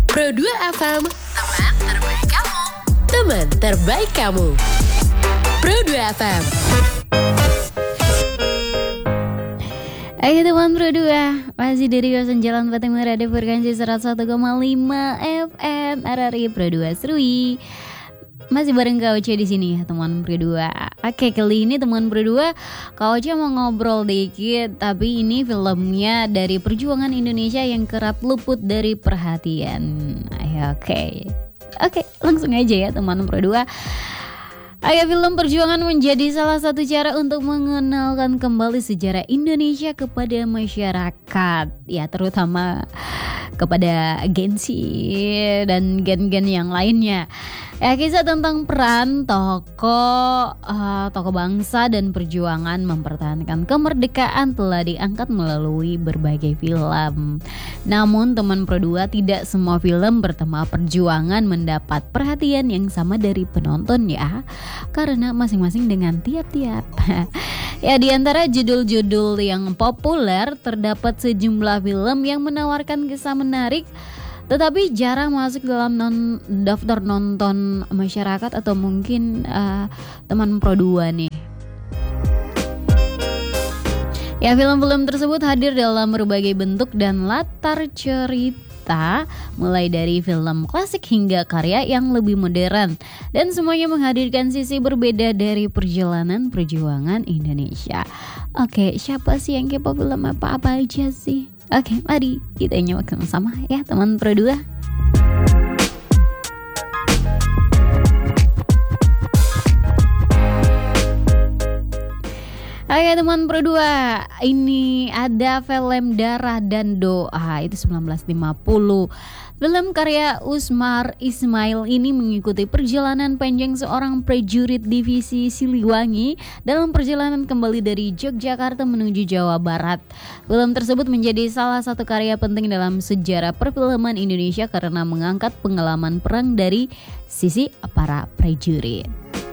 Pro 2 FM, teman terbaik kamu. Teman terbaik kamu. Pro 2 FM. Ayo teman Pro 2, masih dari kawasan Jalan Fatimah Radio frekuensi 101,5 FM RRI Pro 2 Serui. Masih bareng Kak Oce di sini ya teman Pro 2. Oke, kali ini teman Pro 2, Kak Oce mau ngobrol dikit, tapi ini filmnya dari perjuangan Indonesia yang kerap luput dari perhatian. Ayo, Oke, langsung aja ya teman Pro 2. Ayo, film perjuangan menjadi salah satu cara untuk mengenalkan kembali sejarah Indonesia kepada masyarakat, ya terutama kepada Gen Z dan gen-gen yang lainnya. Ya, kisah tentang peran tokoh bangsa dan perjuangan mempertahankan kemerdekaan telah diangkat melalui berbagai film. Namun teman Pro 2, tidak semua film bertema perjuangan mendapat perhatian yang sama dari penonton ya, karena masing-masing dengan tiap-tiap. Ya, di antara judul-judul yang populer terdapat sejumlah film yang menawarkan kisah menarik tetapi jarang masuk dalam daftar nonton masyarakat atau mungkin teman Pro 2 nih. Ya, film-film tersebut hadir dalam berbagai bentuk dan latar cerita, mulai dari film klasik hingga karya yang lebih modern, dan semuanya menghadirkan sisi berbeda dari perjalanan perjuangan Indonesia. Oke, siapa sih yang kepo film apa aja sih? Oke, mari kita nyimak sama-sama ya teman Pro 2. Oke teman Pro 2, ini ada film Darah dan Doa, itu 1950. Film karya Usmar Ismail ini mengikuti perjalanan panjang seorang prajurit divisi Siliwangi dalam perjalanan kembali dari Yogyakarta menuju Jawa Barat. Film tersebut menjadi salah satu karya penting dalam sejarah perfilman Indonesia karena mengangkat pengalaman perang dari sisi para prajurit.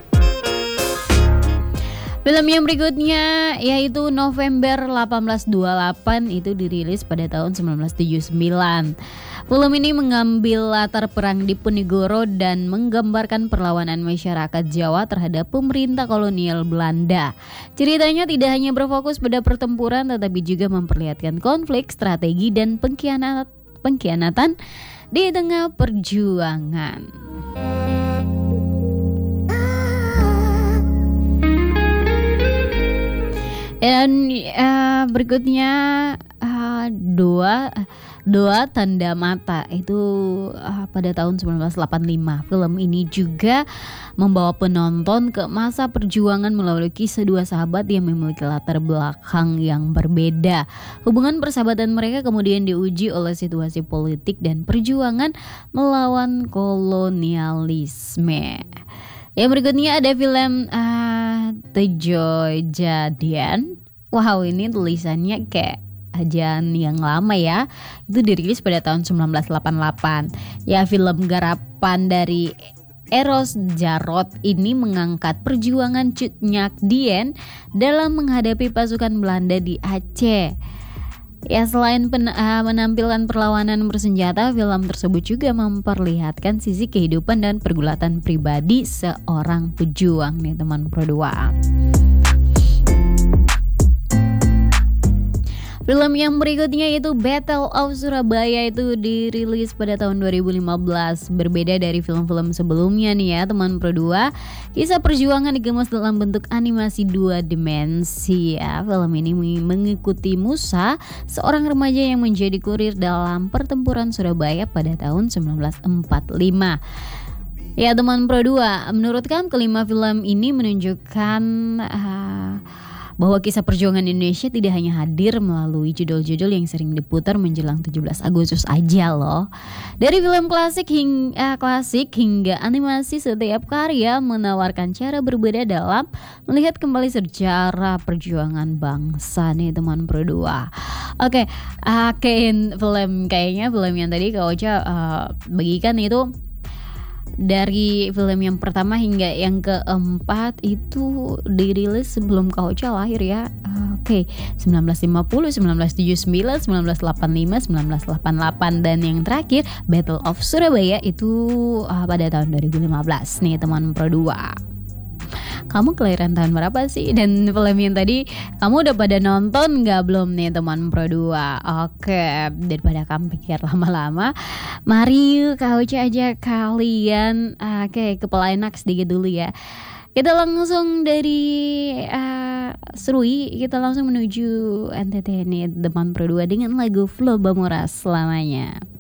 Film yang berikutnya yaitu November 1828, itu dirilis pada tahun 1979. Film ini mengambil latar perang Diponegoro dan menggambarkan perlawanan masyarakat Jawa terhadap pemerintah kolonial Belanda. Ceritanya tidak hanya berfokus pada pertempuran tetapi juga memperlihatkan konflik, strategi dan pengkhianatan di tengah perjuangan. Dan berikutnya Doa Tanda Mata, itu pada tahun 1985. Film ini juga membawa penonton ke masa perjuangan melalui kisah dua sahabat yang memiliki latar belakang yang berbeda. Hubungan persahabatan mereka kemudian diuji oleh situasi politik dan perjuangan melawan kolonialisme. Yang berikutnya ada film Tejoy Jadian. Wow, ini tulisannya kayak ajan yang lama ya. Itu dirilis pada tahun 1988. Ya, film garapan dari Eros Jarot ini mengangkat perjuangan Cut Nyak Dien dalam menghadapi pasukan Belanda di Aceh. Ya, selain menampilkan perlawanan bersenjata, film tersebut juga memperlihatkan sisi kehidupan dan pergulatan pribadi seorang pejuang nih teman Pro 2. Film yang berikutnya yaitu Battle of Surabaya, itu dirilis pada tahun 2015. Berbeda dari film-film sebelumnya nih ya teman Pro 2, kisah perjuangan dikemas dalam bentuk animasi 2 dimensi ya. Film ini mengikuti Musa, seorang remaja yang menjadi kurir dalam pertempuran Surabaya pada tahun 1945. Ya teman Pro 2, menurut kamu kelima film ini menunjukkan bahwa kisah perjuangan Indonesia tidak hanya hadir melalui judul-judul yang sering diputar menjelang 17 Agustus aja loh. Dari film klasik hingga animasi, setiap karya menawarkan cara berbeda dalam melihat kembali sejarah perjuangan bangsa nih teman Pro 2. Oke, kayaknya film yang tadi Kak Ocha bagikan itu dari film yang pertama hingga yang keempat itu dirilis sebelum Kak Ocha lahir ya. Oke, 1950, 1979, 1985, 1988 dan yang terakhir Battle of Surabaya itu pada tahun 2015 nih teman Pro 2. Kamu kelahiran tahun berapa sih? Dan film yang tadi kamu udah pada nonton gak belum nih teman Pro 2? Oke, daripada kamu pikir lama-lama, mari kau aja kalian kepala enak sedikit dulu ya. Kita langsung dari Serui, kita langsung menuju NTT nih teman Pro 2 dengan lagu Flow Bamuras selamanya.